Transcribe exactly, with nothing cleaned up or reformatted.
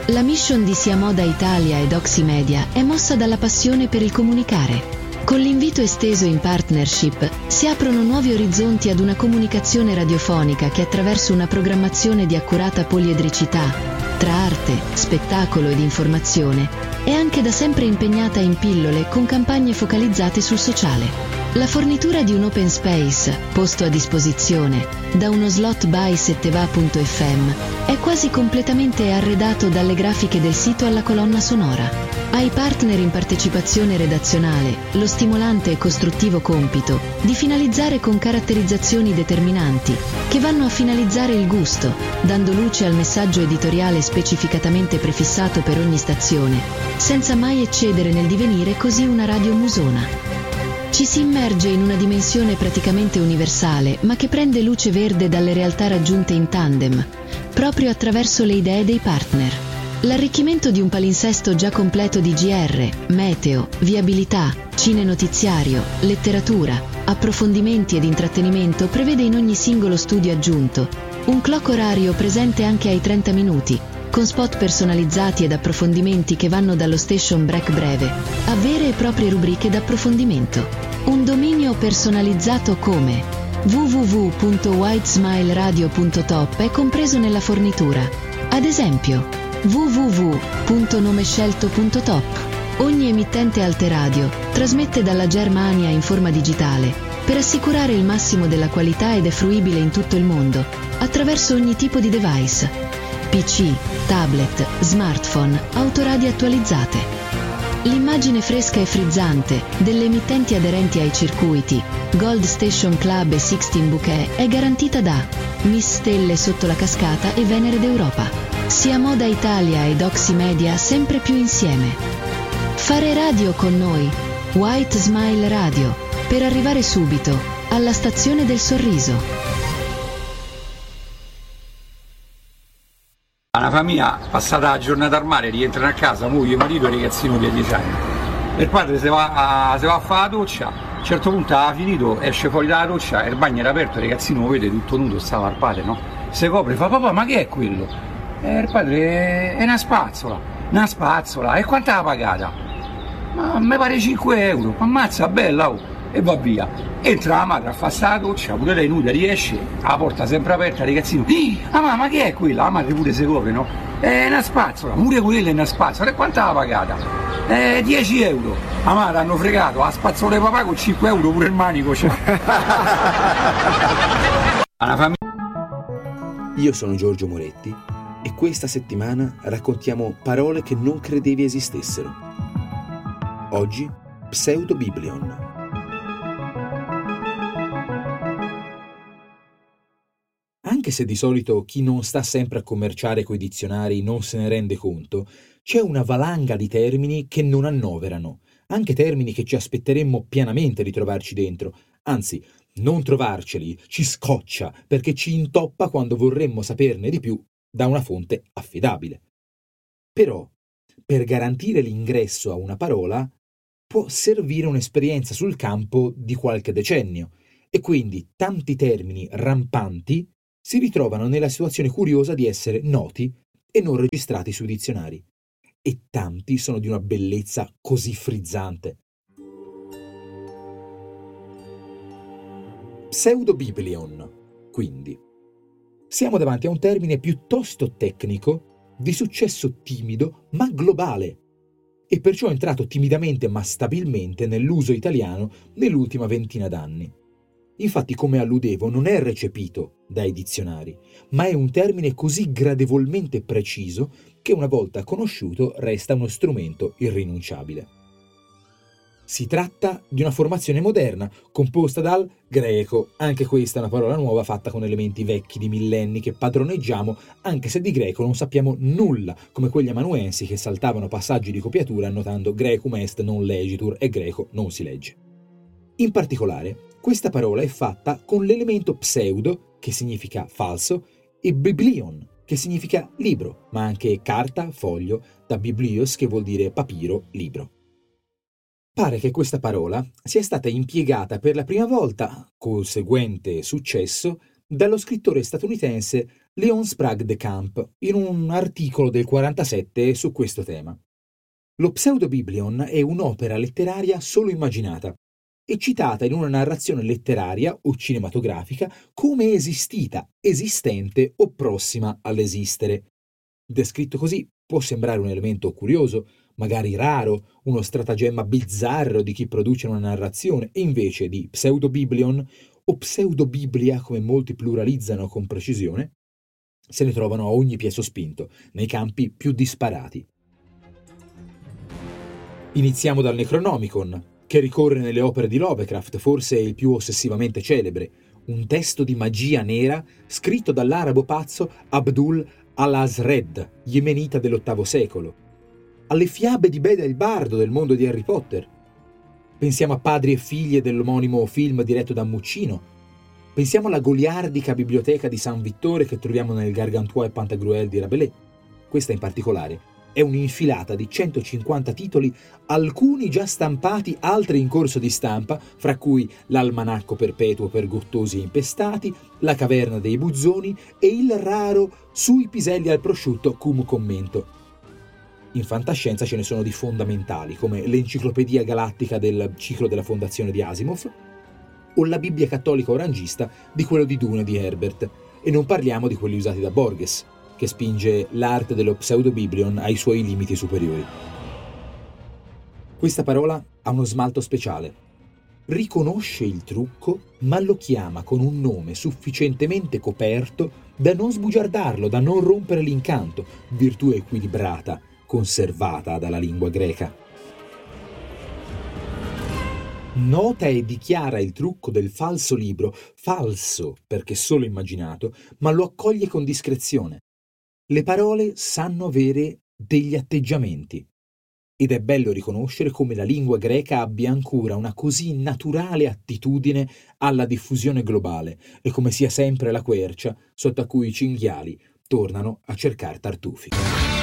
La mission di Sia Moda Italia ed Oximedia è mossa dalla passione per il comunicare. Con l'invito esteso in partnership si aprono nuovi orizzonti ad una comunicazione radiofonica che attraverso una programmazione di accurata poliedricità, tra arte, spettacolo ed informazione, è anche da sempre impegnata in pillole con campagne focalizzate sul sociale. La fornitura di un open space, posto a disposizione, da uno slot by setteva punto effe emme, è quasi completamente arredato dalle grafiche del sito alla colonna sonora. Ai partner in partecipazione redazionale lo stimolante e costruttivo compito di finalizzare con caratterizzazioni determinanti che vanno a finalizzare il gusto, dando luce al messaggio editoriale specificatamente prefissato per ogni stazione, senza mai eccedere nel divenire così una radio musona. Ci si immerge in una dimensione praticamente universale, ma che prende luce verde dalle realtà raggiunte in tandem, proprio attraverso le idee dei partner. L'arricchimento di un palinsesto già completo di G R, meteo, viabilità, cinenotiziario, letteratura, approfondimenti ed intrattenimento prevede in ogni singolo studio aggiunto un clock orario presente anche ai trenta minuti, con spot personalizzati ed approfondimenti che vanno dallo station break breve a vere e proprie rubriche d'approfondimento. Un dominio personalizzato come w w w punto whitesmileradio punto top è compreso nella fornitura. Ad esempio, w w w punto nomescelto punto top. Ogni emittente Alteradio trasmette dalla Germania in forma digitale per assicurare il massimo della qualità ed è fruibile in tutto il mondo attraverso ogni tipo di device. P C, tablet, smartphone, autoradio attualizzate. L'immagine fresca e frizzante delle emittenti aderenti ai circuiti Gold Station Club e Sixteen Bouquet è garantita da Miss Stelle sotto la cascata e Venere d'Europa. Sia Moda Italia ed Oximedia sempre più insieme. Fare radio con noi, White Smile Radio, per arrivare subito alla stazione del sorriso. Una famiglia passata la giornata al mare, rientrano a casa, moglie, marito e ragazzino di dieci anni. Il padre si va, a, si va a fare la doccia, a un certo punto ha finito, esce fuori dalla doccia e il bagno era aperto, il ragazzino lo vede tutto nudo, stava al padre, no? Si copre, fa papà ma che è quello? E il padre è una spazzola, una spazzola, e quanto l'ha pagata? Ma mi pare cinque euro, ammazza, bella, oh! E va via. Entra la madre a fare sta doccia, pure lei nuda riesce, la porta sempre aperta, il ragazzino, ah mamma che è quella? La madre pure si copre, no? È una spazzola, pure quella è una spazzola, e quanto l'ha pagata? Eh, dieci euro. La madre hanno fregato, la spazzola di papà con cinque euro pure il manico c'è. Una famiglia. Io sono Giorgio Moretti e questa settimana raccontiamo parole che non credevi esistessero. Oggi, Pseudobiblion. Anche se di solito chi non sta sempre a commerciare coi dizionari non se ne rende conto, c'è una valanga di termini che non annoverano, anche termini che ci aspetteremmo pienamente di trovarci dentro, anzi, non trovarceli ci scoccia perché ci intoppa quando vorremmo saperne di più da una fonte affidabile. Però, per garantire l'ingresso a una parola, può servire un'esperienza sul campo di qualche decennio, e quindi tanti termini rampanti si ritrovano nella situazione curiosa di essere noti e non registrati sui dizionari. E tanti sono di una bellezza così frizzante. Pseudobiblion, quindi. Siamo davanti a un termine piuttosto tecnico, di successo timido ma globale, e perciò entrato timidamente ma stabilmente nell'uso italiano nell'ultima ventina d'anni. Infatti, come alludevo, non è recepito dai dizionari, ma è un termine così gradevolmente preciso che una volta conosciuto resta uno strumento irrinunciabile. Si tratta di una formazione moderna, composta dal greco, anche questa è una parola nuova fatta con elementi vecchi di millenni che padroneggiamo, anche se di greco non sappiamo nulla, come quegli amanuensi che saltavano passaggi di copiatura annotando grecum est non legitur e greco non si legge. In particolare, questa parola è fatta con l'elemento pseudo, che significa falso, e biblion, che significa libro, ma anche carta, foglio, da biblios, che vuol dire papiro, libro. Pare che questa parola sia stata impiegata per la prima volta, col seguente successo, dallo scrittore statunitense Léon Sprague de Camp in un articolo del quarantasette su questo tema. Lo Pseudobiblion è un'opera letteraria solo immaginata e citata in una narrazione letteraria o cinematografica come esistita, esistente o prossima all'esistere. Descritto così può sembrare un elemento curioso, magari raro, uno stratagemma bizzarro di chi produce una narrazione, e invece di Pseudobiblion o Pseudobiblia, come molti pluralizzano con precisione, se ne trovano a ogni piè sospinto, nei campi più disparati. Iniziamo dal Necronomicon, che ricorre nelle opere di Lovecraft, forse il più ossessivamente celebre, un testo di magia nera scritto dall'arabo pazzo Abdul al-Azred, yemenita dell'ottavo secolo, alle fiabe di Beda il Bardo del mondo di Harry Potter. Pensiamo a Padri e Figlie dell'omonimo film diretto da Muccino. Pensiamo alla goliardica biblioteca di San Vittore che troviamo nel Gargantua e Pantagruel di Rabelais. Questa in particolare è un'infilata di centocinquanta titoli, alcuni già stampati, altri in corso di stampa, fra cui l'Almanacco perpetuo per gottosi e impestati, La caverna dei buzzoni e il raro Sui piselli al prosciutto cum commento. In fantascienza ce ne sono di fondamentali, come l'Enciclopedia Galattica del ciclo della Fondazione di Asimov o la Bibbia cattolica orangista di quello di Dune di Herbert, e non parliamo di quelli usati da Borges, che spinge l'arte dello Pseudobiblion ai suoi limiti superiori. Questa parola ha uno smalto speciale. Riconosce il trucco, ma lo chiama con un nome sufficientemente coperto da non sbugiardarlo, da non rompere l'incanto, virtù equilibrata, conservata dalla lingua greca. Nota e dichiara il trucco del falso libro, falso perché solo immaginato, ma lo accoglie con discrezione. Le parole sanno avere degli atteggiamenti, ed è bello riconoscere come la lingua greca abbia ancora una così naturale attitudine alla diffusione globale e come sia sempre la quercia sotto a cui i cinghiali tornano a cercare tartufi.